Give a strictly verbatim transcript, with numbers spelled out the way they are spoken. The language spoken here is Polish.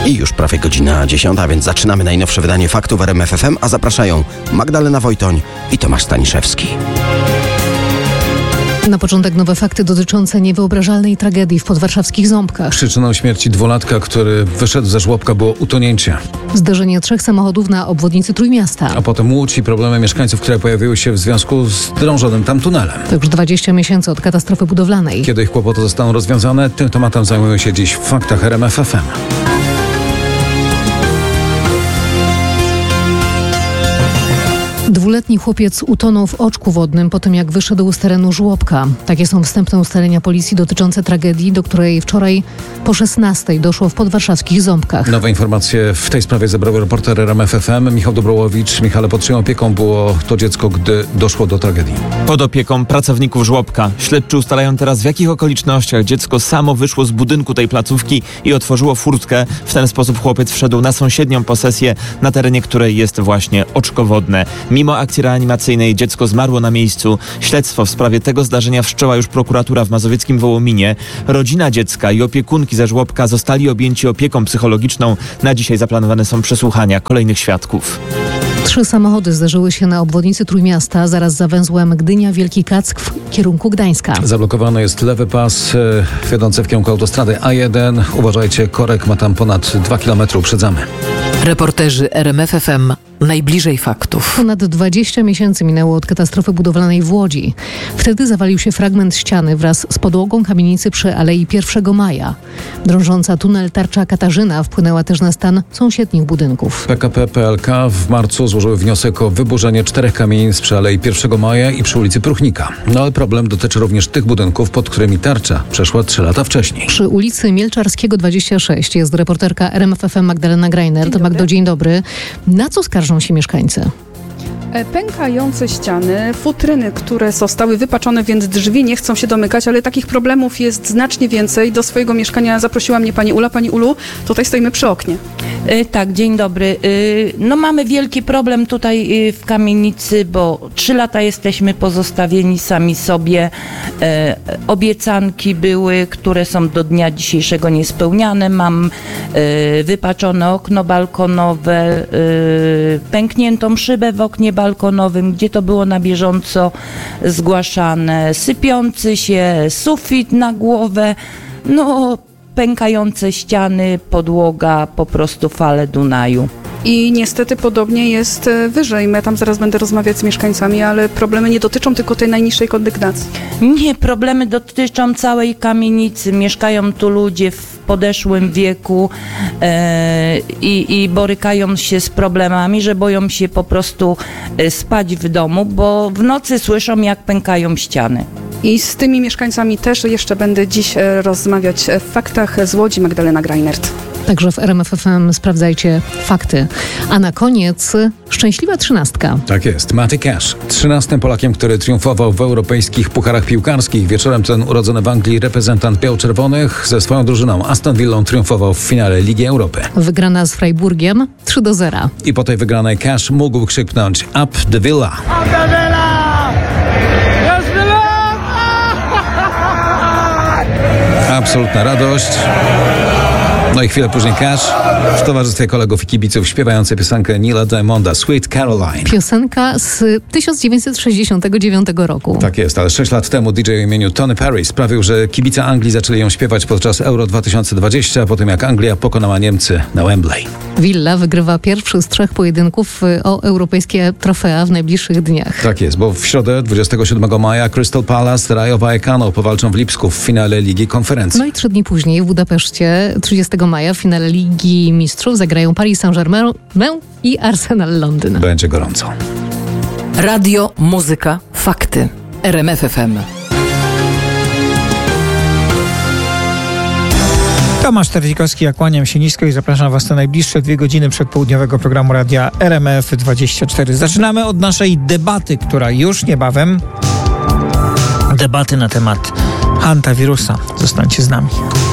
I już prawie godzina dziesiąta, więc zaczynamy najnowsze wydanie Faktów w R M F F M, a zapraszają Magdalena Wojtoń i Tomasz Staniszewski. Na początek nowe fakty dotyczące niewyobrażalnej tragedii w podwarszawskich Ząbkach. Przyczyną śmierci dwulatka, który wyszedł ze żłobka, było utonięcie. Zderzenie trzech samochodów na obwodnicy Trójmiasta. A potem Łódź i problemy mieszkańców, które pojawiły się w związku z drążonym tam tunelem. To już dwadzieścia miesięcy od katastrofy budowlanej. Kiedy ich kłopoty zostaną rozwiązane, tym tematem zajmują się dziś w Faktach R M F F M. Dwuletni chłopiec utonął w oczku wodnym po tym, jak wyszedł z terenu żłobka. Takie są wstępne ustalenia policji dotyczące tragedii, do której wczoraj po szesnastej doszło w podwarszawskich Ząbkach. Nowe informacje w tej sprawie zebrał reporter R M F F M Michał Dobrołowicz. Michale, pod czyją opieką było to dziecko, gdy doszło do tragedii? Pod opieką pracowników żłobka. Śledczy ustalają teraz, w jakich okolicznościach dziecko samo wyszło z budynku tej placówki i otworzyło furtkę. W ten sposób chłopiec wszedł na sąsiednią posesję, na terenie której jest właśnie oczko wodne. Mimo akcji reanimacyjnej dziecko zmarło na miejscu. Śledztwo w sprawie tego zdarzenia wszczęła już prokuratura w mazowieckim Wołominie. Rodzina dziecka i opiekunki ze żłobka zostali objęci opieką psychologiczną. Na dzisiaj zaplanowane są przesłuchania kolejnych świadków. Trzy samochody zderzyły się na obwodnicy Trójmiasta, zaraz za węzłem Gdynia-Wielki Kack w kierunku Gdańska. Zablokowany jest lewy pas e, wiodący w kierunku autostrady A jeden. Uważajcie, korek ma tam ponad dwa kilometry, uprzedzamy. Reporterzy R M F F M najbliżej faktów. Ponad dwadzieścia miesięcy minęło od katastrofy budowlanej w Łodzi. Wtedy zawalił się fragment ściany wraz z podłogą kamienicy przy Alei pierwszego maja. Drążąca tunel tarcza Katarzyna wpłynęła też na stan sąsiednich budynków. P K P P L K w marcu złożyły wniosek o wyburzenie czterech kamienic przy Alei pierwszego maja i przy ulicy Pruchnika. No ale problem dotyczy również tych budynków, pod którymi tarcza przeszła trzy lata wcześniej. Przy ulicy Mielczarskiego dwadzieścia sześć jest reporterka R M F F M Magdalena Grajnert. Magdo, dzień dobry. Na co skarżą się mieszkańcy? Pękające ściany, futryny, które zostały wypaczone, więc drzwi nie chcą się domykać, ale takich problemów jest znacznie więcej. Do swojego mieszkania zaprosiła mnie pani Ula. Pani Ulu, tutaj stoimy przy oknie. E, tak, dzień dobry. E, no mamy wielki problem tutaj e, w kamienicy, bo trzy lata jesteśmy pozostawieni sami sobie. E, obiecanki były, które są do dnia dzisiejszego niespełniane. Mam e, wypaczone okno balkonowe, e, pękniętą szybę w oknie balkonowym. balkonowym, gdzie to było na bieżąco zgłaszane, sypiący się sufit na głowę, no pękające ściany, podłoga, po prostu fale Dunaju. I niestety podobnie jest wyżej. Ja tam zaraz będę rozmawiać z mieszkańcami, ale problemy nie dotyczą tylko tej najniższej kondygnacji. Nie, problemy dotyczą całej kamienicy. Mieszkają tu ludzie w podeszłym wieku e, i, i borykają się z problemami, że boją się po prostu spać w domu, bo w nocy słyszą, jak pękają ściany. I z tymi mieszkańcami też jeszcze będę dziś rozmawiać w Faktach z Łodzi. Magdalena Grajnert. Także w R M F F M sprawdzajcie fakty. A na koniec szczęśliwa trzynastka. Tak jest. Matty Cash. Trzynastym Polakiem, który triumfował w europejskich pucharach piłkarskich. Wieczorem ten urodzony w Anglii reprezentant biał-czerwonych ze swoją drużyną Aston Villą triumfował w finale Ligi Europy. Wygrana z Freiburgiem trzy do zera. I po tej wygranej Cash mógł krzyknąć Up the Villa. Up the Villa! Yes, Villa! Absolutna radość. No i chwilę później Cash w towarzystwie kolegów i kibiców śpiewający piosenkę Neila Diamonda Sweet Caroline. Piosenka z tysiąc dziewięćset sześćdziesiątego dziewiątego roku. Tak jest, ale sześć lat temu D J o imieniu Tony Perry sprawił, że kibice Anglii zaczęli ją śpiewać podczas Euro dwa tysiące dwudziestego, po tym jak Anglia pokonała Niemcy na Wembley. Villa wygrywa pierwszy z trzech pojedynków o europejskie trofea w najbliższych dniach. Tak jest, bo w środę dwudziestego siódmego maja Crystal Palace, Rayo Vallecano powalczą w Lipsku w finale Ligi Konferencji. No i trzy dni później w Budapeszcie trzydziestego maja w finale Ligi Mistrzów zagrają Paris Saint-Germain i Arsenal Londyn. Będzie gorąco. Radio, muzyka, fakty. R M F F M. Tomasz Terlikowski, ja kłaniam się nisko i zapraszam Was na najbliższe dwie godziny przedpołudniowego programu radia R M F dwadzieścia cztery. Zaczynamy od naszej debaty, która już niebawem debaty na temat hantawirusa. Zostańcie z nami.